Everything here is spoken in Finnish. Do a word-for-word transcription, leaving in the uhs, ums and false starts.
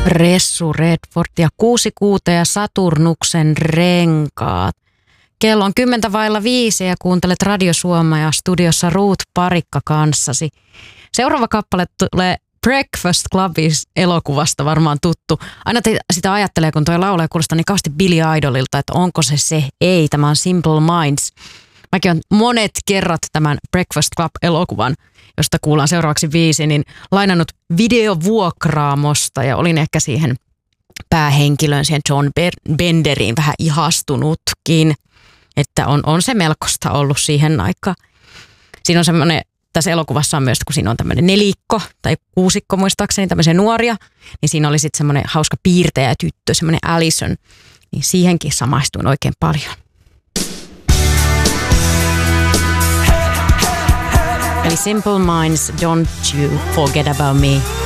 Ressu Redford ja Kuusi kuuta ja Saturnuksen renkaat. Kello on kymmentä vailla viisi ja kuuntelet Radio Suomea ja studiossa Ruut Parikka kanssasi. Seuraava kappale tulee Breakfast Clubin elokuvasta, varmaan tuttu. Aina te, sitä ajattelee, kun tuo laulaja kuulostaa niin kauheasti Billy Idolilta, että onko se se? Ei, tämä on Simple Minds. Mäkin olen monet kerrat tämän Breakfast Club-elokuvan, josta kuullaan seuraavaksi viisi, niin lainannut videovuokraamosta ja olin ehkä siihen päähenkilöön, siihen John Benderiin vähän ihastunutkin, että on, on se melkoista ollut siihen aikaan. Siinä on semmoinen, tässä elokuvassa on myös, kun siinä on tämmöinen nelikko tai kuusikko muistaakseni, tämmöisiä nuoria, niin siinä oli sitten semmoinen hauska piirtäjä tyttö, semmoinen Allison, niin siihenkin samaistuin oikein paljon. Eli Simple Minds, Don't You Forget About Me.